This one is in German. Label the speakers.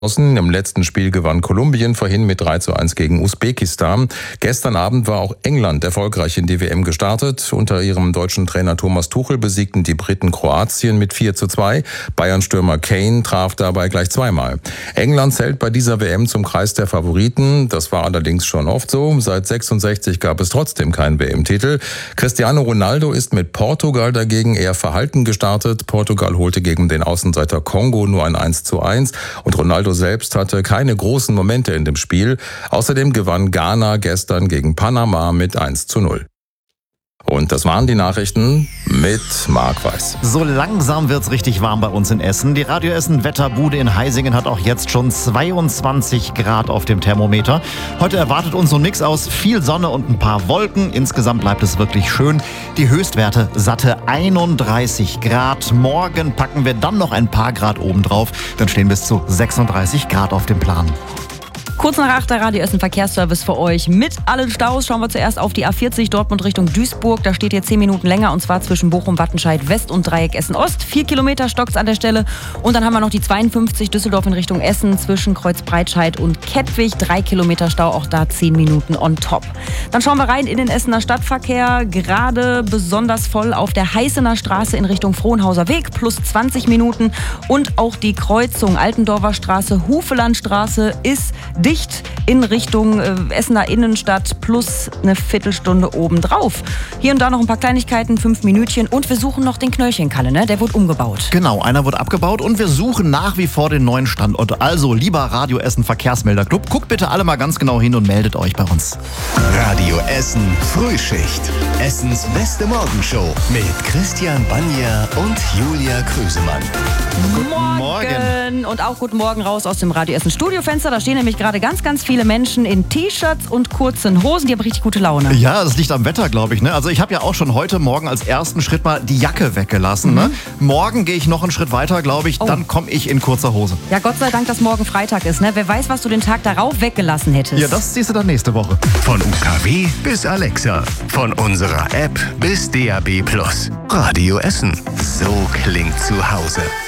Speaker 1: Im letzten Spiel gewann Kolumbien vorhin mit 3:1 gegen Usbekistan. Gestern Abend war auch England erfolgreich in die WM gestartet. Unter ihrem deutschen Trainer Thomas Tuchel besiegten die Briten Kroatien mit 4:2. Bayern-Stürmer Kane traf dabei gleich zweimal. England zählt bei dieser WM zum Kreis der Favoriten. Das war allerdings schon oft so. Seit 66 gab es trotzdem keinen WM-Titel. Cristiano Ronaldo ist mit Portugal dagegen eher verhalten gestartet. Portugal holte gegen den Außenseiter Kongo nur ein 1:1 und Ronaldo selbst hatte keine großen Momente in dem Spiel. Außerdem gewann Ghana gestern gegen Panama mit 1:0. Und das waren die Nachrichten mit Marc Weiß.
Speaker 2: So langsam wird's richtig warm bei uns in Essen. Die Radio Essen Wetterbude in Heisingen hat auch jetzt schon 22 Grad auf dem Thermometer. Heute erwartet uns so ein Mix aus viel Sonne und ein paar Wolken. Insgesamt bleibt es wirklich schön. Die Höchstwerte satte 31 Grad. Morgen packen wir dann noch ein paar Grad obendrauf. Dann stehen bis zu 36 Grad auf dem Plan.
Speaker 3: Kurz nach 8 der Radio Essen Verkehrsservice für euch. Mit allen Staus schauen wir zuerst auf die A40 Dortmund Richtung Duisburg. Da steht ihr 10 Minuten länger, und zwar zwischen Bochum, Wattenscheid West und Dreieck Essen Ost. 4 Kilometer stockt's an der Stelle. Und dann haben wir noch die 52 Düsseldorf in Richtung Essen zwischen Kreuzbreitscheid und Kettwig. 3 Kilometer Stau, auch da 10 Minuten on top. Dann schauen wir rein in den Essener Stadtverkehr. Gerade besonders voll auf der Heißener Straße in Richtung Frohnhauser Weg. Plus 20 Minuten. Und auch die Kreuzung Altendorfer Straße, Hufelandstraße ist dicht in Richtung Essener Innenstadt, plus eine Viertelstunde obendrauf. Hier und da noch ein paar Kleinigkeiten, 5 Minütchen, und wir suchen noch den Knöllchenkalle, ne? Der wurde umgebaut.
Speaker 2: Genau, einer wird abgebaut und wir suchen nach wie vor den neuen Standort. Also, lieber Radio Essen Verkehrsmelderclub, guckt bitte alle mal ganz genau hin und meldet euch bei uns.
Speaker 4: Radio Essen Frühschicht. Essens beste Morgenshow mit Christian Banja und Julia Krüsemann.
Speaker 3: Guten Morgen. Und auch guten Morgen raus aus dem Radio Essen Studiofenster. Da stehen nämlich gerade ganz, ganz viele Menschen in T-Shirts und kurzen Hosen. Die haben richtig gute Laune.
Speaker 2: Ja, das liegt am Wetter, glaube ich. Ne? Also ich habe ja auch schon heute Morgen als ersten Schritt mal die Jacke weggelassen. Ne? Morgen gehe ich noch einen Schritt weiter, glaube ich. Dann komme ich in kurzer Hose.
Speaker 3: Ja, Gott sei Dank, dass morgen Freitag ist. Ne? Wer weiß, was du den Tag darauf weggelassen hättest.
Speaker 2: Ja, das siehst du dann nächste Woche.
Speaker 4: Von UKW bis Alexa. Von unserer App bis DAB+. Radio Essen. So klingt zu Hause.